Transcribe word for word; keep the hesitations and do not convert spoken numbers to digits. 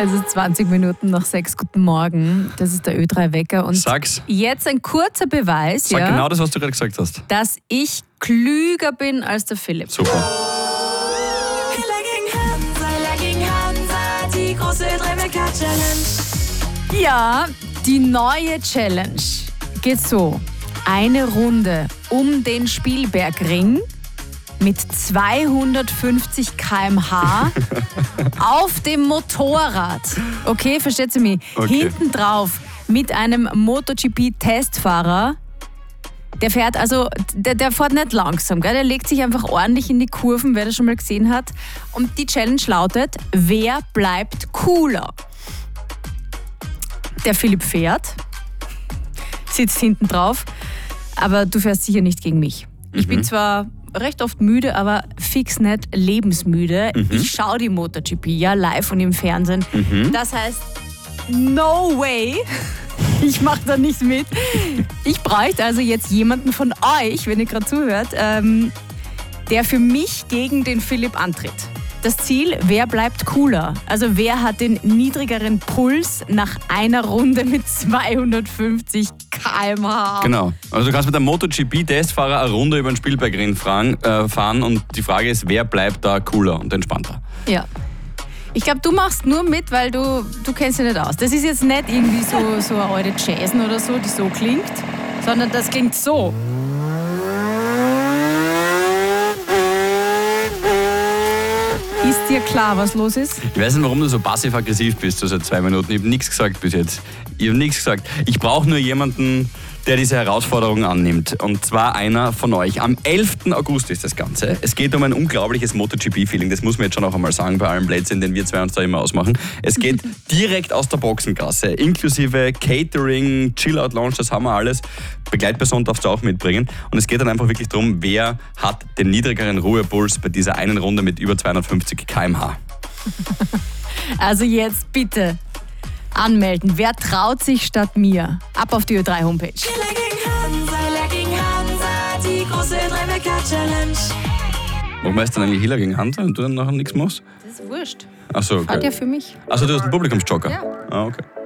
Es ist zwanzig Minuten nach sechs. Guten Morgen. Das ist der Ö drei Wecker. Und Sag's. jetzt ein kurzer Beweis, Sag ja, genau das, was du gerade gesagt hast. dass ich klüger bin als der Philipp. Super. Hiller gegen Hansa, Hiller gegen Hansa, die große Ö drei Wecker Challenge. Ja, die neue Challenge geht so. Eine Runde um den Spielbergring mit zweihundertfünfzig Kilometer pro Stunde auf dem Motorrad. Okay, versteht ihr mich? Okay. Hinten drauf mit einem MotoGP-Testfahrer. Der fährt also, der, der fährt nicht langsam, gell? Der legt sich einfach ordentlich in die Kurven, wer das schon mal gesehen hat. Und die Challenge lautet, wer bleibt cooler? Der Philipp fährt, sitzt hinten drauf, aber du fährst sicher nicht gegen mich. Ich bin zwar recht oft müde, aber fix nicht lebensmüde. Mhm. Ich schaue die MotoGP, ja, live und im Fernsehen. Mhm. Das heißt, no way, ich mache da nicht mit. Ich bräuchte also jetzt jemanden von euch, wenn ihr gerade zuhört, ähm, der für mich gegen den Philipp antritt. Das Ziel, wer bleibt cooler? Also wer hat den niedrigeren Puls nach einer Runde mit zweihundertfünfzig Kilometer pro Stunde? Genau. Also du kannst mit einem MotoGP-Testfahrer eine Runde über den Spielbergring fahren, äh, fahren und die Frage ist, wer bleibt da cooler und entspannter? Ja. Ich glaube, du machst nur mit, weil du, du kennst dich nicht aus. Das ist jetzt nicht irgendwie so, so eine alte Jazzen oder so, die so klingt, sondern das klingt so. Ist dir klar, was los ist? Ich weiß nicht, warum du so passiv-aggressiv bist, so seit zwei Minuten. Ich habe nichts gesagt bis jetzt. Ich habe nichts gesagt. Ich brauche nur jemanden, der diese Herausforderung annimmt. Und zwar einer von euch. Am elften August ist das Ganze. Es geht um ein unglaubliches MotoGP-Feeling. Das muss man jetzt schon auch einmal sagen bei allen Plätzen, den wir zwei uns da immer ausmachen. Es geht direkt aus der Boxengasse, inklusive Catering, Chill-Out-Lounge, das haben wir alles. Begleitperson darfst du auch mitbringen. Und es geht dann einfach wirklich darum, wer hat den niedrigeren Ruhepuls bei dieser einen Runde mit über zweihundertfünfzig Kilometer pro Stunde. Also jetzt bitte anmelden. Wer traut sich statt mir? Ab auf die Ö drei Homepage. Hiller gegen Hansa, Hiller gegen Hansa, die große Ö drei Wecker Challenge. Warum heißt dann eigentlich Hiller gegen Hansa und du dann nachher nichts machst? Das ist wurscht. Ach so, okay. Fahrt ja für mich. Also du hast einen Publikumsjoker? Ja. Ah, okay.